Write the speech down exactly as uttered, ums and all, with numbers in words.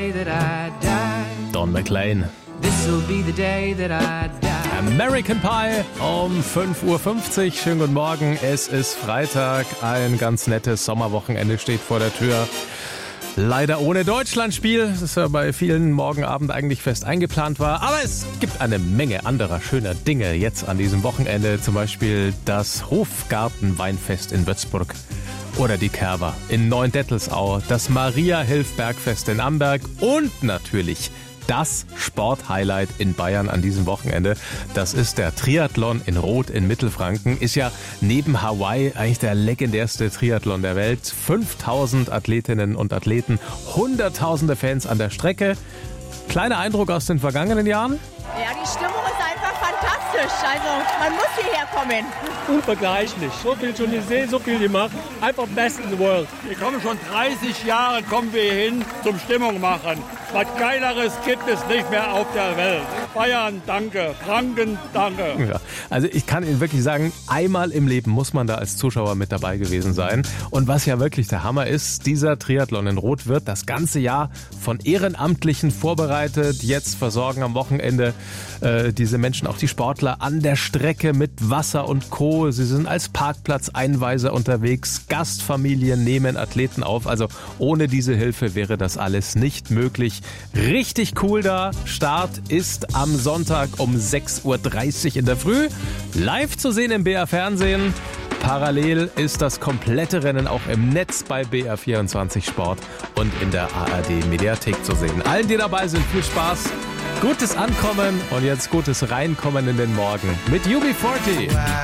day that I die. Don McLean. This'll be the day that I die. American Pie um fünf Uhr fünfzig. Schönen guten Morgen. Es ist Freitag. Ein ganz nettes Sommerwochenende steht vor der Tür. Leider ohne Deutschlandspiel, das ja bei vielen morgen Abend eigentlich fest eingeplant war. Aber es gibt eine Menge anderer schöner Dinge jetzt an diesem Wochenende. Zum Beispiel das Hofgartenweinfest in Würzburg oder die Kerber in Neuendettelsau, das Maria-Hilf-Bergfest in Amberg und natürlich das Sporthighlight in Bayern an diesem Wochenende. Das ist der Triathlon in Roth in Mittelfranken. Ist ja neben Hawaii eigentlich der legendärste Triathlon der Welt. fünftausend Athletinnen und Athleten, hunderttausende Fans an der Strecke. Kleiner Eindruck aus den vergangenen Jahren? Ja, die Stimmung ist einfach fantastisch. Also man muss hierher kommen. Unvergleichlich. So viel schon gesehen, so viel gemacht. Einfach best in the world. Wir kommen schon dreißig Jahre, kommen wir hin zum Stimmung machen. Was Geileres gibt es nicht mehr auf der Welt. Bayern, danke. Franken, danke. Ja, also ich kann Ihnen wirklich sagen, einmal im Leben muss man da als Zuschauer mit dabei gewesen sein. Und was ja wirklich der Hammer ist, dieser Triathlon in Roth wird das ganze Jahr von Ehrenamtlichen vorbereitet. Jetzt versorgen am Wochenende äh, diese Menschen, auch die Sportler, an der Strecke mit Wasser und Co. Sie sind als Parkplatzeinweiser unterwegs. Gastfamilien nehmen Athleten auf. Also ohne diese Hilfe wäre das alles nicht möglich. Richtig cool da. Start ist am Sonntag um sechs Uhr dreißig in der Früh. Live zu sehen im B R Fernsehen. Parallel ist das komplette Rennen auch im Netz bei B R vierundzwanzig Sport und in der A R D Mediathek zu sehen. Allen, die dabei sind, viel Spaß, gutes Ankommen und jetzt gutes Reinkommen in den Morgen mit U B vierzig.